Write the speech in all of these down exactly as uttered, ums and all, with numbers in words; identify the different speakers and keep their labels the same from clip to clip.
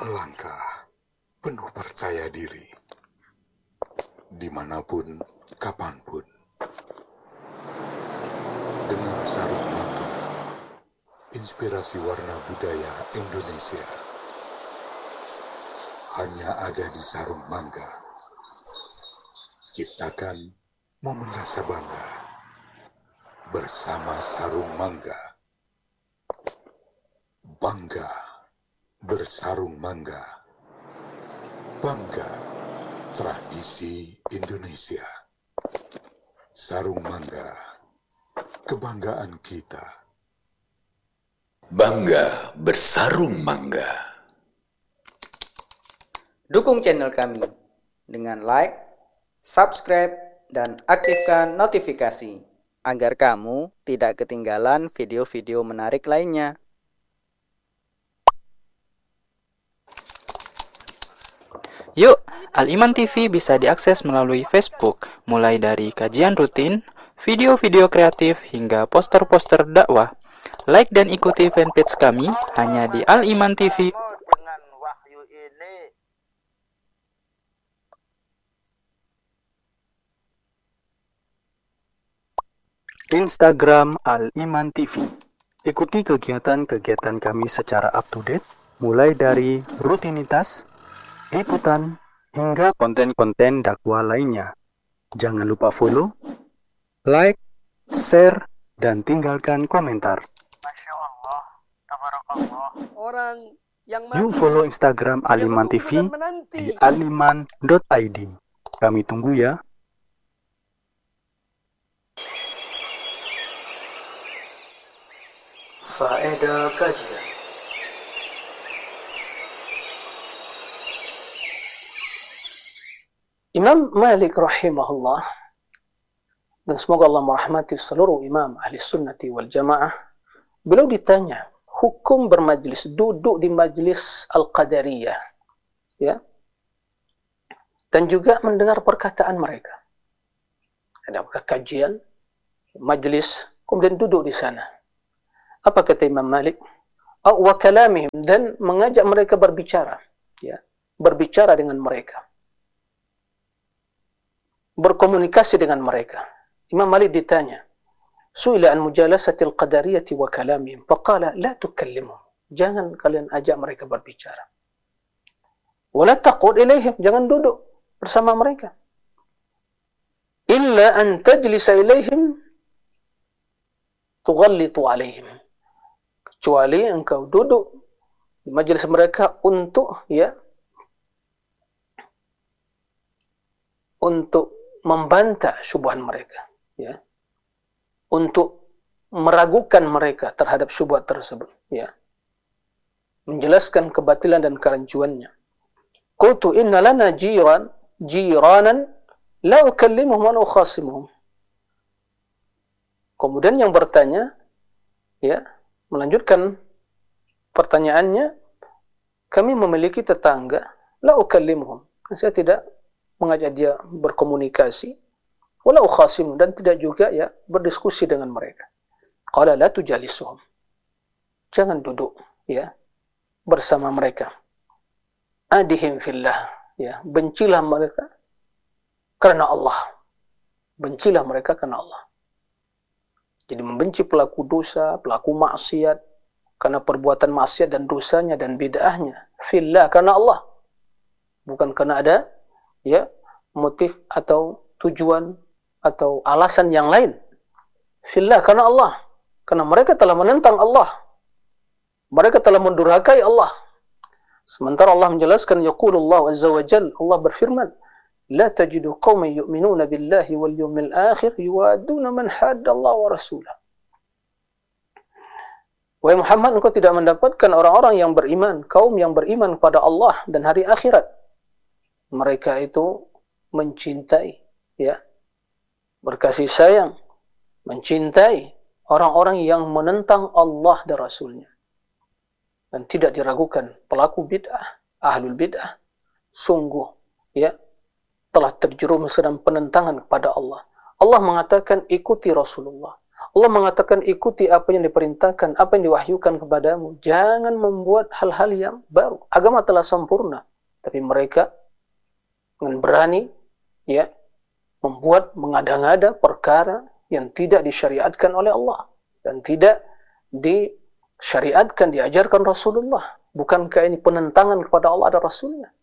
Speaker 1: melangkah penuh percaya diri, dimanapun, kapanpun, dengan sarung mangga, inspirasi warna budaya Indonesia, hanya ada di sarung mangga. Ciptakan momen rasa bangga, bersama sarung mangga. Bangga bersarung mangga. Bangga tradisi Indonesia. Sarung mangga, kebanggaan kita.
Speaker 2: Bangga bersarung mangga.
Speaker 3: Dukung channel kami dengan like, subscribe, dan aktifkan notifikasi agar kamu tidak ketinggalan video-video menarik lainnya.
Speaker 4: Yuk, Al-Iman T V bisa diakses melalui Facebook, mulai dari kajian rutin, video-video kreatif, hingga poster-poster dakwah. Like dan ikuti fanpage kami hanya di Al-Iman T V.
Speaker 5: Dengan wahyu ini,
Speaker 6: Instagram Al-Iman T V. Ikuti kegiatan-kegiatan kami secara up-to-date, mulai dari rutinitas, liputan, hingga konten-konten dakwah lainnya. Jangan lupa follow, like, share, dan tinggalkan komentar.
Speaker 5: Masya Allah, tabarakallah. Orang yang
Speaker 6: Yuk follow Instagram Al-Iman T V di aliman dot i d. Kami tunggu ya. Faedah kajian. Imam Malik rahimahullah, dan semoga Allah merahmati seluruh imam ahli sunnati wal jamaah, beliau ditanya hukum bermajlis, duduk di majlis al-qadariyah, ya, dan juga mendengar perkataan mereka. Ada kajian, majlis, kemudian duduk di sana. Apa kata Imam Malik? Wa kalamihim, dan mengajak mereka berbicara, ya, berbicara dengan mereka, berkomunikasi dengan mereka. Imam Malik ditanya, su'ila an mujalasatil qadariyati wa kalamihim, faqala la tukallimuhum, jangan kalian ajak mereka berbicara. Wa la taqud ilaihim, jangan duduk bersama mereka. Illa an tajlisa ilaihim tughallitu alaihim, kecuali engkau duduk di majelis mereka untuk, ya, untuk membantah syubhan mereka, ya, untuk meragukan mereka terhadap syubhat tersebut, ya, menjelaskan kebatilan dan kerancuannya. Qultu inna lana jiran jiranan la ukallimuhum wa la ukhasimuhum. Kemudian yang bertanya, ya, melanjutkan pertanyaannya, kami memiliki tetangga, la ukallimuhum, saya tidak mengajak dia berkomunikasi, wala ukhasimu, dan tidak juga, ya, berdiskusi dengan mereka. Qala la tujalisuhum, jangan duduk, ya, bersama mereka. Adihim fillah, ya, bencilah mereka karena Allah. Bencilah mereka karena Allah. Jadi membenci pelaku dosa, pelaku maksiat, karena perbuatan maksiat dan dosanya dan bid'ahnya. Fillah, karena Allah. Bukan karena ada, ya, motif atau tujuan atau alasan yang lain. Fillah, karena Allah. Karena mereka telah menentang Allah. Mereka telah mendurhakai Allah. Sementara Allah menjelaskan, yaqulullah azza wa jalla, Allah berfirman, la tajidu qauman yu'minuna billahi wal yawmil akhir yuwaduna man hadda Allah wa rasulah. Wahai Muhammad, engkau tidak mendapatkan orang-orang yang beriman, kaum yang beriman kepada Allah dan hari akhirat. Mereka itu mencintai, ya, berkasih sayang, mencintai orang-orang yang menentang Allah dan Rasulnya. Dan tidak diragukan pelaku bid'ah, ahlul bid'ah, sungguh, ya, telah terjerumus dalam penentangan kepada Allah. Allah mengatakan ikuti Rasulullah. Allah mengatakan ikuti apa yang diperintahkan, apa yang diwahyukan kepadamu. Jangan membuat hal-hal yang baru. Agama telah sempurna, tapi mereka dengan berani ya membuat mengada-ngada perkara yang tidak disyariatkan oleh Allah dan tidak disyariatkan, diajarkan Rasulullah. Bukankah ini penentangan kepada Allah dan Rasulnya?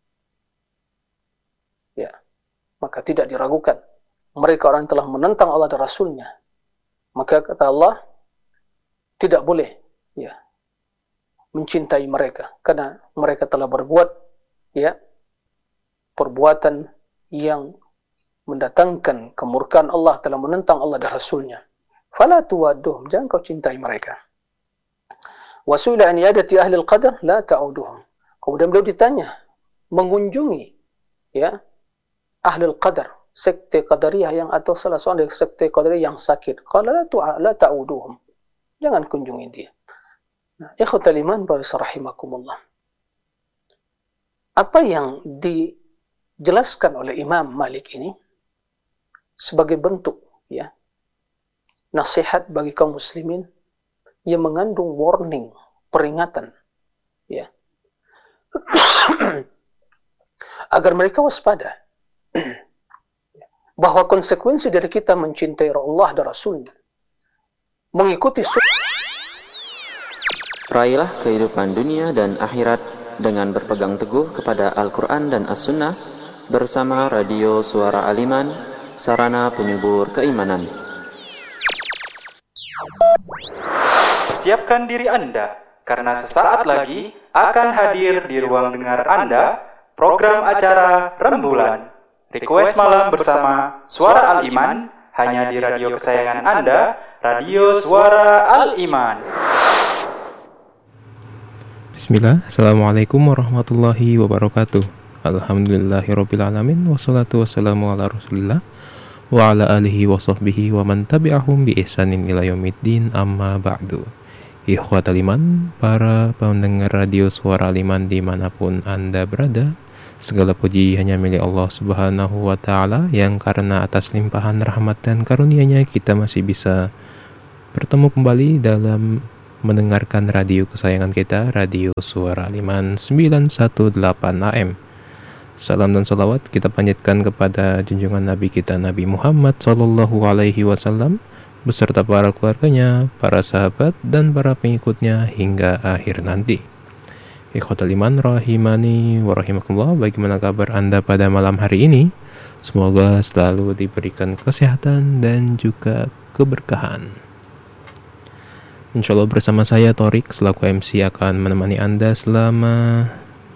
Speaker 6: Ya, maka tidak diragukan. Mereka orang yang telah menentang Allah dan Rasulnya. Maka kata Allah, tidak boleh ya mencintai mereka karena mereka telah berbuat ya perbuatan yang mendatangkan kemurkaan Allah, telah menentang Allah dan Rasulnya. Fala tuwadduhum, jangan kau cintai mereka. Wasuila an yadati ahli al-qadar la ta'uduhum. Kemudian beliau ditanya mengunjungi ya ahli al-qadar, sekte Qadariyah yang atau salah seorang dari sekte Qadariyah yang sakit. Qala la tu'a la ta'uduhum. Jangan kunjungi dia. Nah, ikhwatal iman rahimakumullah. Apa yang dijelaskan oleh Imam Malik ini sebagai bentuk ya nasihat bagi kaum muslimin yang mengandung warning, peringatan ya agar mereka waspada bahwa konsekuensi dari kita mencintai Allah dan Rasulnya, mengikuti sunnah.
Speaker 7: Raihlah kehidupan dunia dan akhirat dengan berpegang teguh kepada Al-Quran dan As-Sunnah bersama Radio Suara Al-Iman, sarana penyubur keimanan.
Speaker 4: Persiapkan diri Anda, karena sesaat lagi akan hadir di ruang dengar Anda program acara Rembulan. Request malam bersama Suara Al-Iman, hanya di radio kesayangan Anda, Radio Suara Al-Iman.
Speaker 8: Bismillah, Assalamualaikum warahmatullahi wabarakatuh. Alhamdulillahirrabbilalamin, wassalatu wassalamu ala rasulillah wa ala alihi wa sahbihi wa man tabi'ahum bi ihsanin ila yaumiddin, amma ba'du. Ikhwatal iman, para pendengar radio Suara Al-Iman dimanapun Anda berada, segala puji hanya milik Allah Subhanahu wa Ta'ala, yang karena atas limpahan rahmat dan karunia-Nya kita masih bisa bertemu kembali dalam mendengarkan radio kesayangan kita, Radio Suara Al-Iman sembilan satu delapan A M. Salam dan salawat kita panjatkan kepada junjungan Nabi kita, Nabi Muhammad Sallallahu Alaihi Wasallam, beserta para keluarganya, para sahabat, dan para pengikutnya hingga akhir nanti. Ikhwatal iman rahimani wa rahimakumullah, bagaimana kabar Anda pada malam hari ini? Semoga selalu diberikan kesehatan dan juga keberkahan. Insyaallah bersama saya Torik selaku M C akan menemani Anda selama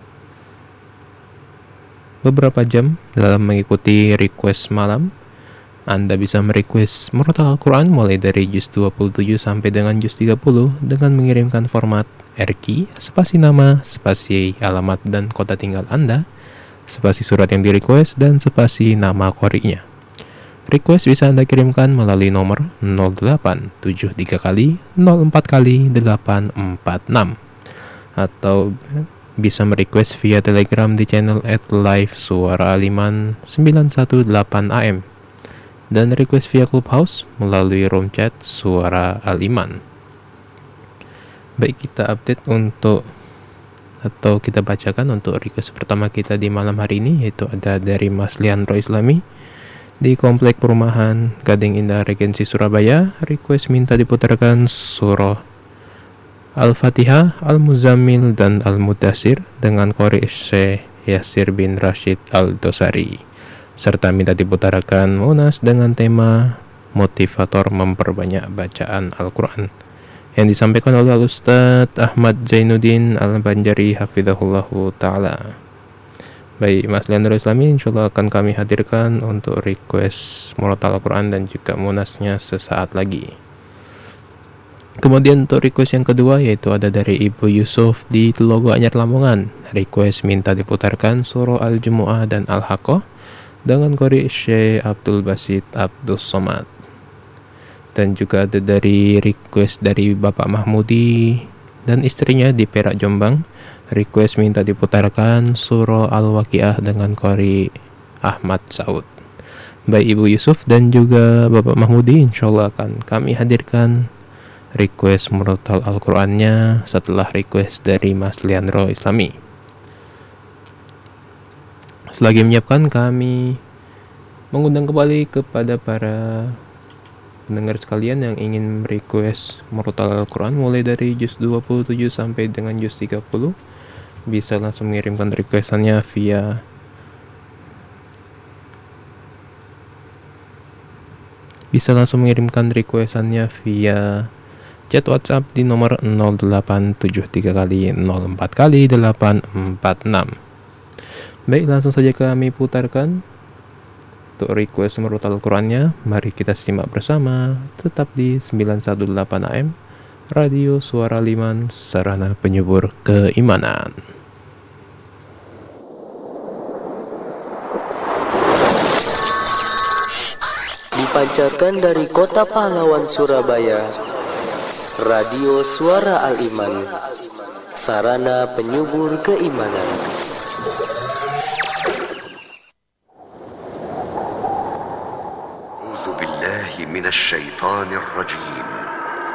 Speaker 8: beberapa jam dalam mengikuti request malam. Anda bisa merequest murotal Al-Quran mulai dari juz dua puluh tujuh sampai dengan juz tiga puluh dengan mengirimkan format R Q, spasi nama, spasi alamat dan kota tinggal Anda, spasi surat yang di-request, dan spasi nama qori'nya. Request bisa Anda kirimkan melalui nomor nol delapan tujuh tiga kali nol empat kali delapan empat enam atau bisa merequest via Telegram di channel at live Suara Al-Iman sembilan satu delapan A M dan request via Clubhouse melalui room chat Suara Al-Iman. Baik, kita update untuk atau kita bacakan untuk request pertama kita di malam hari ini, yaitu ada dari Mas Leandro Islami di Komplek Perumahan Gading Indah Regensi Surabaya. Request minta diputarkan surah Al-Fatihah, Al-Muzammil, dan Al-Mudassir dengan qori Syekh Yasir bin Rashid Al-Dosari, serta minta diputarkan Munas dengan tema motivator memperbanyak bacaan Al-Quran yang disampaikan oleh Al-Ustadz Ahmad Zainuddin Al-Banjari hafizahullahu ta'ala. Baik, Mas Leandro Islami insyaallah akan kami hadirkan untuk request murotal Al-Quran dan juga munasnya sesaat lagi. Kemudian untuk request yang kedua yaitu ada dari Ibu Yusuf di Telogo Anyar Lamongan. Request minta diputarkan surah Al-Jumu'ah dan Al-Haqqah dengan qori Syekh Abdul Basit Abdus Somad. Dan juga ada dari request dari Bapak Mahmudi dan istrinya di Perak Jombang. Request minta diputarkan surah Al-Waqiah dengan qori Ahmad Saud. baik Ibu Yusuf dan juga Bapak Mahmudi, insya Allah akan kami hadirkan request murotal Al-Qur'annya setelah request dari Mas Leandro Islami. Selagi menyiapkan, kami mengundang kembali kepada para pendengar sekalian yang ingin request murotal Al-Quran mulai dari juz dua puluh tujuh sampai dengan juz tiga puluh, bisa langsung mengirimkan requestannya via bisa langsung mengirimkan requestannya via chat WhatsApp di nomor nol delapan tujuh tiga kali nol empat kali delapan empat enam. Baik, langsung saja kami putarkan untuk request murotal Al-Qur'annya. Mari kita simak bersama, tetap di sembilan satu delapan A M Radio Suara Liman, sarana penyubur keimanan.
Speaker 9: Dipancarkan dari Kota Pahlawan Surabaya, Radio Suara Al-Iman, sarana penyubur keimanan.
Speaker 10: من الشيطان الرجيم